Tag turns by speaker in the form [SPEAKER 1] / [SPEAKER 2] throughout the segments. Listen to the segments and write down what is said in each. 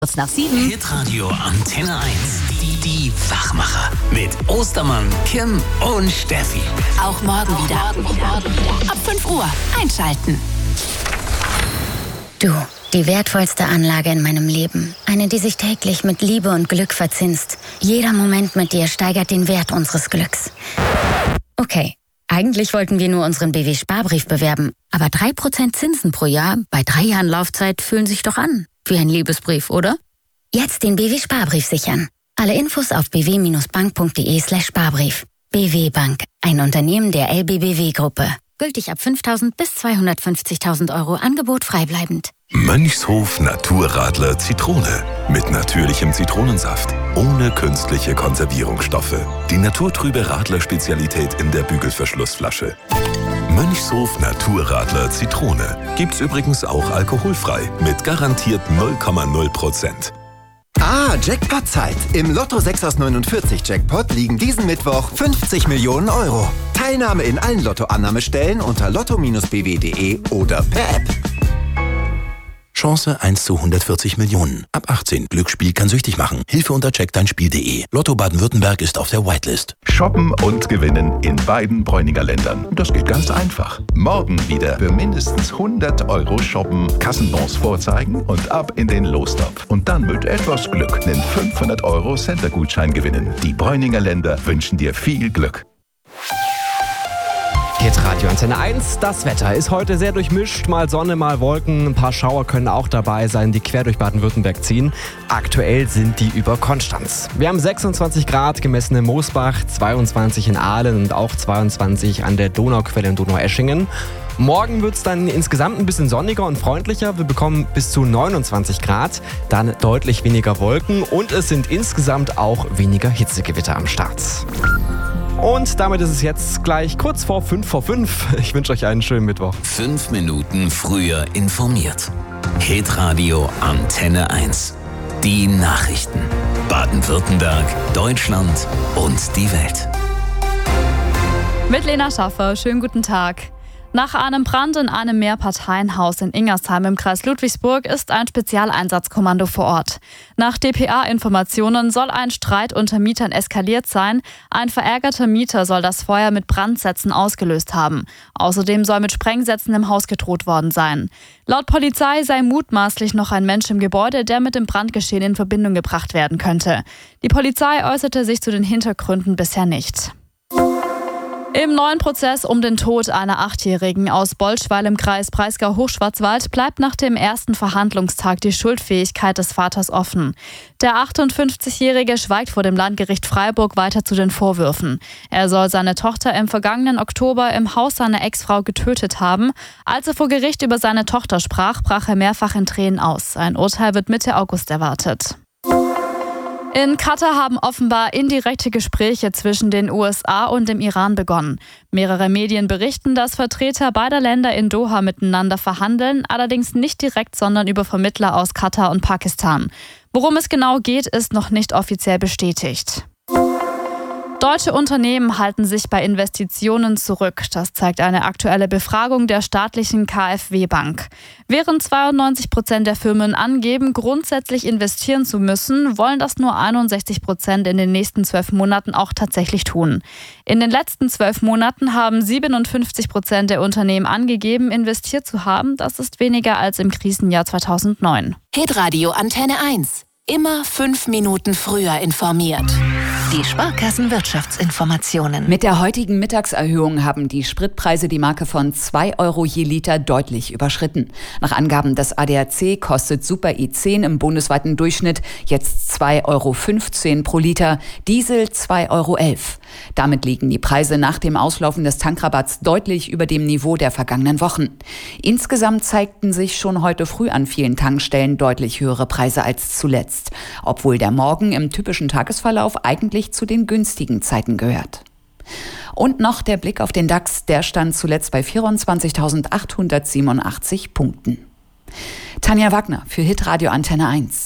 [SPEAKER 1] Kurz nach 7.
[SPEAKER 2] Hitradio Antenne 1. Die Wachmacher. Mit Ostermann, Kim und Steffi.
[SPEAKER 1] Auch morgen wieder. Ab 5 Uhr einschalten.
[SPEAKER 3] Du, die wertvollste Anlage in meinem Leben. Eine, die sich täglich mit Liebe und Glück verzinst. Jeder Moment mit dir steigert den Wert unseres Glücks. Okay, eigentlich wollten wir nur unseren BW-Sparbrief bewerben. Aber 3% Zinsen pro Jahr bei 3 Jahren Laufzeit fühlen sich doch an. Wie ein Liebesbrief, oder? Jetzt den BW-Sparbrief sichern. Alle Infos auf bw-bank.de/Sparbrief. BW Bank, ein Unternehmen der LBBW-Gruppe. Gültig ab 5.000 bis 250.000 Euro. Angebot freibleibend.
[SPEAKER 4] Mönchshof Naturradler Zitrone. Mit natürlichem Zitronensaft. Ohne künstliche Konservierungsstoffe. Die naturtrübe Radler-Spezialität in der Bügelverschlussflasche. Mönchshof Naturradler Zitrone. Gibt's übrigens auch alkoholfrei. Mit garantiert 0,0%.
[SPEAKER 5] Jackpot-Zeit. Im Lotto 6 aus 49 Jackpot liegen diesen Mittwoch 50 Millionen Euro. Teilnahme in allen Lotto-Annahmestellen unter lotto-bw.de oder per App.
[SPEAKER 6] Chance 1 zu 140 Millionen. Ab 18. Glücksspiel kann süchtig machen. Hilfe unter checkdeinspiel.de. Lotto Baden-Württemberg ist auf der Whitelist.
[SPEAKER 4] Shoppen und gewinnen in beiden Bräuninger Ländern. Das geht ganz einfach. Morgen wieder für mindestens 100 Euro shoppen, Kassenbons vorzeigen und ab in den Lostopf. Und dann mit etwas Glück einen 500 Euro Center-Gutschein gewinnen. Die Bräuninger Länder wünschen dir viel Glück.
[SPEAKER 7] Hitradio Antenne 1. Das Wetter ist heute sehr durchmischt. Mal Sonne, mal Wolken. Ein paar Schauer können auch dabei sein, die quer durch Baden-Württemberg ziehen. Aktuell sind die über Konstanz. Wir haben 26 Grad gemessen in Moosbach, 22 in Aalen und auch 22 an der Donauquelle in Donaueschingen. Morgen wird es dann insgesamt ein bisschen sonniger und freundlicher. Wir bekommen bis zu 29 Grad, dann deutlich weniger Wolken und es sind insgesamt auch weniger Hitzegewitter am Start. Und damit ist es jetzt gleich kurz vor 5:05. Ich wünsche euch einen schönen Mittwoch.
[SPEAKER 2] 5 Minuten früher informiert. Hitradio Antenne 1. Die Nachrichten. Baden-Württemberg, Deutschland und die Welt.
[SPEAKER 8] Mit Lena Schaffer, schönen guten Tag. Nach einem Brand in einem Mehrparteienhaus in Ingersheim im Kreis Ludwigsburg ist ein Spezialeinsatzkommando vor Ort. Nach dpa-Informationen soll ein Streit unter Mietern eskaliert sein. Ein verärgerter Mieter soll das Feuer mit Brandsätzen ausgelöst haben. Außerdem soll mit Sprengsätzen im Haus gedroht worden sein. Laut Polizei sei mutmaßlich noch ein Mensch im Gebäude, der mit dem Brandgeschehen in Verbindung gebracht werden könnte. Die Polizei äußerte sich zu den Hintergründen bisher nicht. Im neuen Prozess um den Tod einer 8-Jährigen aus Bolschweil im Kreis Breisgau-Hochschwarzwald bleibt nach dem ersten Verhandlungstag die Schuldfähigkeit des Vaters offen. Der 58-Jährige schweigt vor dem Landgericht Freiburg weiter zu den Vorwürfen. Er soll seine Tochter im vergangenen Oktober im Haus seiner Ex-Frau getötet haben. Als er vor Gericht über seine Tochter sprach, brach er mehrfach in Tränen aus. Ein Urteil wird Mitte August erwartet. In Katar haben offenbar indirekte Gespräche zwischen den USA und dem Iran begonnen. Mehrere Medien berichten, dass Vertreter beider Länder in Doha miteinander verhandeln, allerdings nicht direkt, sondern über Vermittler aus Katar und Pakistan. Worum es genau geht, ist noch nicht offiziell bestätigt. Deutsche Unternehmen halten sich bei Investitionen zurück. Das zeigt eine aktuelle Befragung der staatlichen KfW-Bank. Während 92% der Firmen angeben, grundsätzlich investieren zu müssen, wollen das nur 61% in den nächsten 12 Monaten auch tatsächlich tun. In den letzten 12 Monaten haben 57% der Unternehmen angegeben, investiert zu haben. Das ist weniger als im Krisenjahr 2009.
[SPEAKER 1] Hitradio Antenne 1. Immer 5 Minuten früher informiert. Die Sparkassenwirtschaftsinformationen.
[SPEAKER 9] Mit der heutigen Mittagserhöhung haben die Spritpreise die Marke von 2 Euro je Liter deutlich überschritten. Nach Angaben des ADAC kostet Super E10 im bundesweiten Durchschnitt jetzt 2,15 Euro pro Liter, Diesel 2,11 Euro. Damit liegen die Preise nach dem Auslaufen des Tankrabatts deutlich über dem Niveau der vergangenen Wochen. Insgesamt zeigten sich schon heute früh an vielen Tankstellen deutlich höhere Preise als zuletzt, obwohl der Morgen im typischen Tagesverlauf eigentlich zu den günstigen Zeiten gehört. Und noch der Blick auf den DAX, der stand zuletzt bei 24.887 Punkten. Tanja Wagner für Hitradio Antenne 1.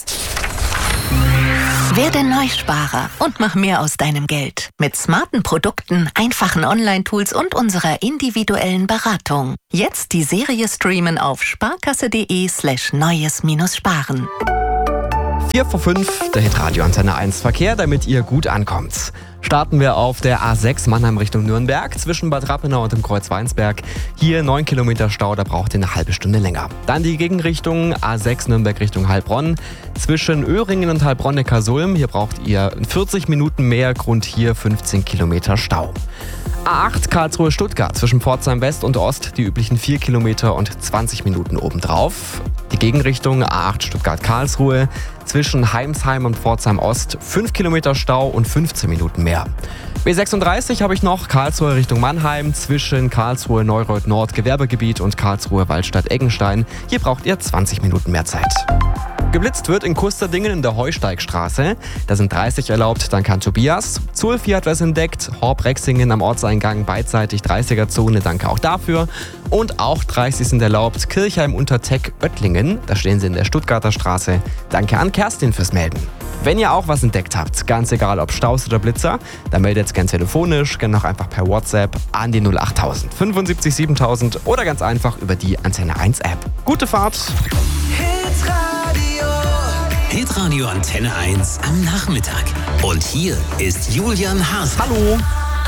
[SPEAKER 1] Werde Neusparer und mach mehr aus deinem Geld. Mit smarten Produkten, einfachen Online-Tools und unserer individuellen Beratung. Jetzt die Serie streamen auf sparkasse.de/neues-sparen.
[SPEAKER 7] 4:05, der Hitradio Antenne 1 Verkehr, damit ihr gut ankommt. Starten wir auf der A6 Mannheim Richtung Nürnberg zwischen Bad Rappenau und dem Kreuz Weinsberg. Hier 9 Kilometer Stau, da braucht ihr eine halbe Stunde länger. Dann die Gegenrichtung A6 Nürnberg Richtung Heilbronn. Zwischen Öhringen und Heilbronn-Neckarsulm, hier braucht ihr 40 Minuten mehr, Grund hier 15 Kilometer Stau. A8 Karlsruhe-Stuttgart zwischen Pforzheim West und Ost, die üblichen 4 Kilometer und 20 Minuten obendrauf. Die Gegenrichtung A8 Stuttgart-Karlsruhe zwischen Heimsheim und Pforzheim Ost 5 Kilometer Stau und 15 Minuten mehr. B36 habe ich noch, Karlsruhe Richtung Mannheim zwischen Karlsruhe Neureuth Nord Gewerbegebiet und Karlsruhe Waldstadt Eggenstein. Hier braucht ihr 20 Minuten mehr Zeit. Geblitzt wird in Kusterdingen in der Heusteigstraße. Da sind 30 erlaubt, dann kann Tobias. Zulfi hat was entdeckt. Horb-Rexingen am Ortseingang beidseitig 30er-Zone, danke auch dafür. Und auch 30 sind erlaubt, Kirchheim unter Teck Oettlingen. Da stehen sie in der Stuttgarter Straße. Danke an Kerstin fürs Melden. Wenn ihr auch was entdeckt habt, ganz egal ob Staus oder Blitzer, dann meldet es gern telefonisch, gern auch einfach per WhatsApp an die 08000 75 7000 oder ganz einfach über die Antenne 1 App. Gute Fahrt!
[SPEAKER 2] Hitradio Antenne 1 am Nachmittag. Und hier ist Julian Haas.
[SPEAKER 7] Hallo!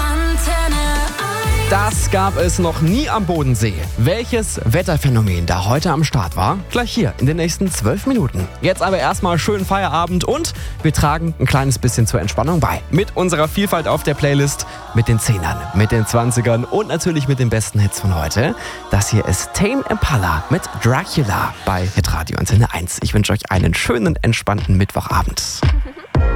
[SPEAKER 7] Das gab es noch nie am Bodensee. Welches Wetterphänomen da heute am Start war? Gleich hier in den nächsten 12 Minuten. Jetzt aber erstmal schönen Feierabend und wir tragen ein kleines bisschen zur Entspannung bei. Mit unserer Vielfalt auf der Playlist, mit den 10ern, mit den 20ern und natürlich mit den besten Hits von heute. Das hier ist Tame Impala mit Dracula bei Hitradio Antenne 1. Ich wünsche euch einen schönen, entspannten Mittwochabend.